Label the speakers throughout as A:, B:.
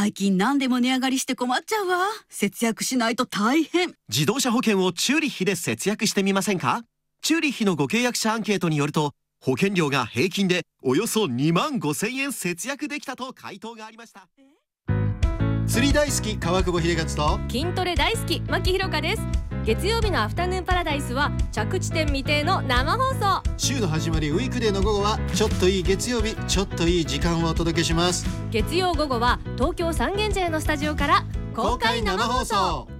A: 最近何でも値上がりして困っちゃうわ。節約しないと大変。
B: 自動車保険をチューリッヒで節約してみませんか？チューリッヒのご契約者アンケートによると、保険料が平均でおよそ2万5,000円節約できたと回答がありました。
C: 釣り大好き川久保秀勝と
D: 筋トレ大好き牧ひろかです。月曜日のアフタヌーンパラダイスは着地点未定の生放送。
C: 週の始まりウィークデーの午後はちょっといい月曜日、ちょっといい時間をお届けします。
D: 月曜午後は東京三軒茶屋のスタジオから公開生放送。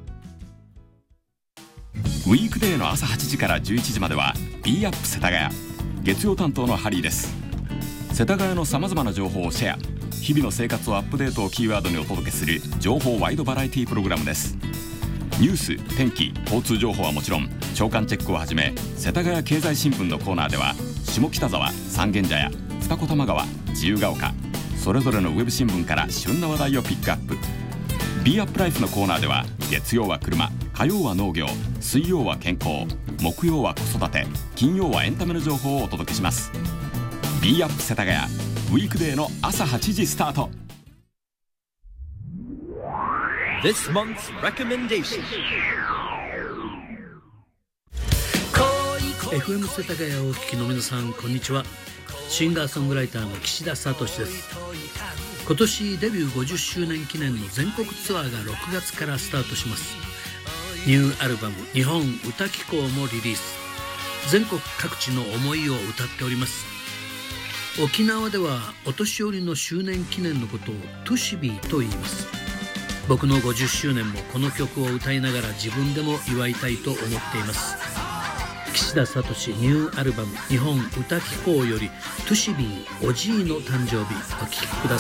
E: ウィークデーの朝8時から11時までは B アップ世田谷。月曜担当のハリーです。世田谷のさまざまな情報をシェア、日々の生活をアップデートをキーワードにお届けする情報ワイドバラエティプログラムです。ニュース、天気、交通情報はもちろん、朝刊チェックをはじめ世田谷経済新聞のコーナーでは下北沢、三軒茶屋、二子玉川、自由が丘、それぞれのウェブ新聞から旬な話題をピックアップ。 B アップライフのコーナーでは月曜は車、火曜は農業、水曜は健康、木曜は子育て、金曜はエンタメの情報をお届けします。 B アップ世田谷、ウィークデーの朝8時スタート。
B: This month's recommendation
F: FM 世田谷をお聞きの皆さん、こんにちは。シンガーソングライターの岸田聡です。今年デビュー50周年記念の全国ツアーが6月からスタートします。ニューアルバム日本歌機構もリリース。全国各地の思いを歌っております。沖縄ではお年寄りの周年記念のことをトゥシビーと言います。僕の50周年もこの曲を歌いながら自分でも祝いたいと思っています。岸田聡ニューアルバム日本歌機構よりトゥシビーおじいの誕生日、お聴きください。